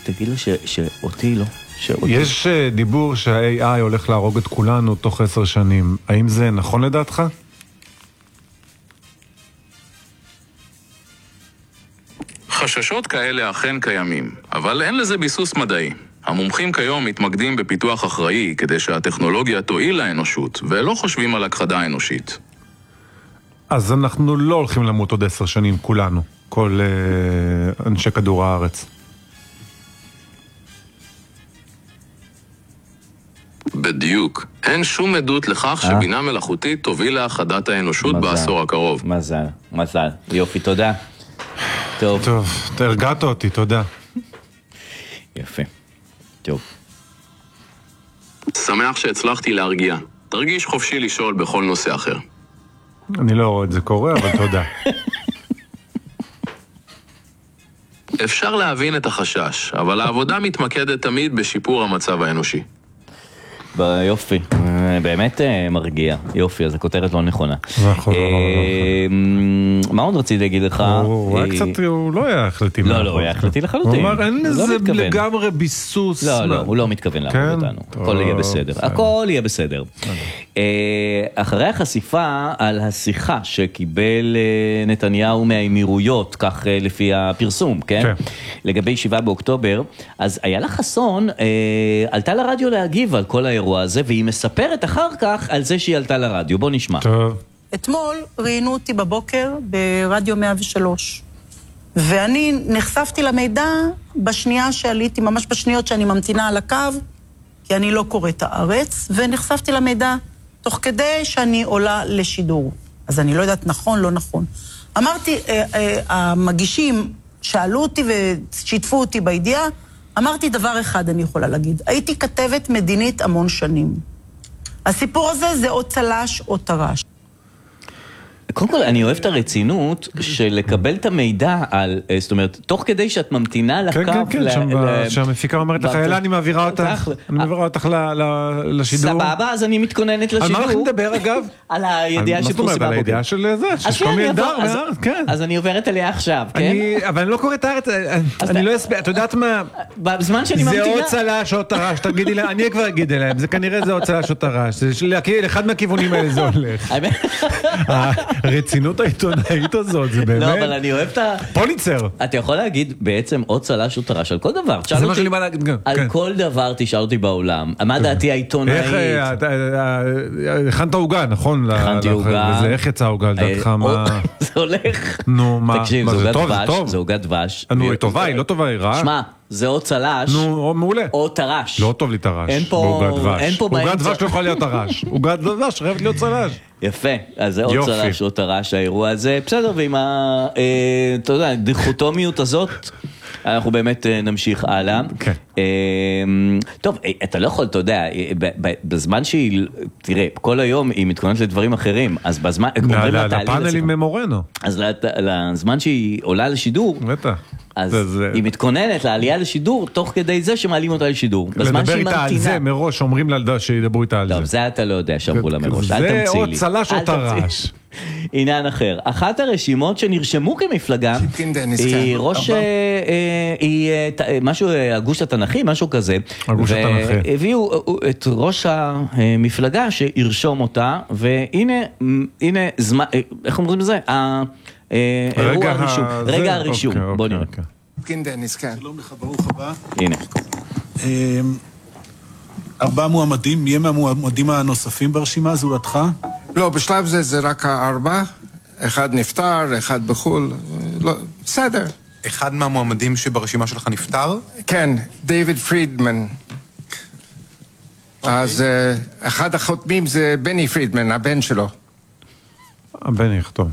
תגיד לו שאותי לא. יש דיבור שה-AI הולך להרוג את כולנו תוך 10 שנים. האם זה נכון לדעתך? חששות כאלה אכן קיימים, אבל אין לזה ביסוס מדעי. המומחים כיום מתמקדים בפיתוח אחראי כדי שהטכנולוגיה תועיל לאנושות, ולא חושבים על הכחדה אנושית. אז אנחנו לא הולכים למות עוד 10 שנים, כולנו, כל אנשי כדור הארץ. בדיוק. אין שום עדות לכך שבינה מלאכותית תוביל להכחדת האנושות בעשור הקרוב. מזל. יופי, תודה. טוב, תרגעת אותי, תודה. יפה. טוב. שמח שהצלחתי להרגיע. תרגיש חופשי לשאול בכל נושא אחר. אני לא רואה את זה קורה, אבל תודה. אפשר להבין את החשש, אבל העבודה מתמקדת תמיד בשיפור המצב האנושי. יופי, באמת מרגיע. יופי, אז הכותרת לא נכונה. נכון. מה עוד רציתי להגיד לך? הוא היה קצת, הוא לא היה החלטי. לא, הוא היה החלטי לחלוטין. הוא אמר, אין לזה לגמרי ביסוס. לא, הוא לא מתכוון להרוג אותנו. הכל יהיה בסדר. הכל יהיה בסדר. אחרי החשיפה על השיחה שקיבל נתניהו מהאמירויות, כך לפי הפרסום, כן? לגבי 7 באוקטובר, אז איילה חסון עלתה לרדיו להגיב על כל האירוע הזה, והיא מספרת אחר כך על זה שהיא עלתה לרדיו. בוא נשמע. טוב. אתמול ראיינו אותי בבוקר ברדיו 103, ואני נחשפתי למידע בשנייה שעליתי, ממש בשניות שאני ממתינה על הקו, כי אני לא קוראת הארץ, ונחשפתי למידע תוך כדי שאני עולה לשידור. אז אני לא יודעת נכון, לא נכון. אמרתי, המגישים שאלו אותי ושיתפו אותי בידיעה, אמרתי דבר אחד אני יכולה להגיד. הייתי כתבת מדינית המון שנים. הסיפור הזה זה או צלש או טרש. קודם כל, אני אוהב את הרצינות של לקבל את המידע על, זאת אומרת, תוך כדי שאת ממתינה לקו... כן, שהמפיקה אומרת לך, אלה, אני מעבירה אותך לשידור. סבבה, אז אני מתכוננת לשידור. על מה הולכים לדבר, אגב? על הידיעה שפורסמה בוקר. על הידיעה של זה, ששלומי אלדר, כן. אז אני עוברת אליה עכשיו, כן? אבל אני לא קוראת הארץ, אני לא אסביר, את יודעת מה? בזמן שאני ממתינה... זה עוד צלש או טרש, תגידי לה, אני כבר אגיד אליהם, זה כנראה זה עוד צלש או טרש, לאחד מהכיוונים האלה זה הולך. הרצינות העיתונאית הזאת, זה באמת... לא, אבל אני אוהב את ה... פוליצר. אתה יכול להגיד בעצם עוד צלש או טרש על כל דבר. זה מה שאני בא להגיד גם. על כל דבר תשאל אותי בעולם. מה דעתי העיתונאית? איך, הכנת עוגה, נכון? הכנתי עוגה. איך יצא עוגה, לדעתך, מה... זה הולך. נו, מה? תקשיב, זה טוב, זה טוב. זה עוגת דבש. נו, היא טובה, היא לא טובה, היא רעה. שמע, זה או צלש, נו, מעולה. או טרש. לא טוב לי טרש. אין פה באמצע. עוגת דבש לא יכול להיות טרש. עוגת דבש חייבת להיות צלש. יפה, אז זה או צלש או טרש האירוע הזה. בסדר, ועם אתה יודע, הדיכוטומיות הזאת, אנחנו באמת נמשיך הלאה. כן. טוב, אתה לא יכול, אתה יודע, בזמן שהיא, תראה, כל היום היא מתכוננת לדברים אחרים, אז בזמן... לפאנלים ממורנו. אז לזמן שהיא עולה לשידור, אז היא מתכוננת לעלייה לשידור, תוך כדי זה שמעלים אותה לשידור. לדבר איתה על זה מראש, אומרים לה שידברו איתה על זה. טוב, זה אתה לא יודע שאמרו לה מראש, אל תמציא לי. זה או צלש או טרש. עניין אחר. אחת הרשימות שנרשמו כמפלגה, היא ראש, היא משהו, הגוש התנכי, משהו כזה. הגוש התנכי. והביאו את ראש המפלגה שירשום אותה, והנה, איך אומרים לזה? רגע הרישום. בוא נראה. שלום לך, ברוך הבא. הנה. 4 מועמדים, מי הם המועמדים הנוספים ברשימה, זולתך? לא, בשלב זה זה רק 4. 1 נפטר, 1 בחול. לא, בסדר. אחד מהמועמדים שברשימה שלך נפטר? כן, דיוויד פרידמן. אז אחד החותמים זה בני פרידמן, הבן שלו. הבן יכתוב.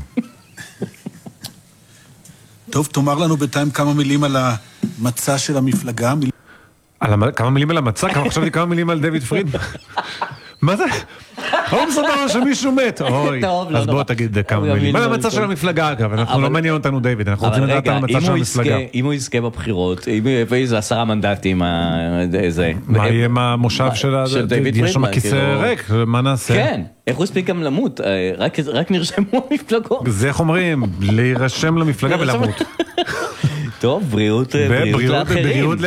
טוב, תאמר לנו בינתיים כמה מילים על המצע של המפלגה. כמה מילים על המצע? חשבתי כמה מילים על דיוויד פרידמן. מה זה? הוא מסדר שמישהו מת. אוי, אז בוא תגיד כמה מילים. מה המצע של המפלגה, אגב? אנחנו לא מעניין אותנו דיוויד, אנחנו רוצים לדעת על המצע של המפלגה. אם הוא יזכה בבחירות, אם הוא יביא איזה 10 מנדטים, זה... מה יהיה עם המושב של דיוויד פרידמן? יש שם כיסא ריק, מה נעשה? כן, איך הוא הספיק גם למות? רק נרשמו המפלגות. זה איך אומרים, להירשם למפלגה ולמות. טוב, בריאות לאחרים.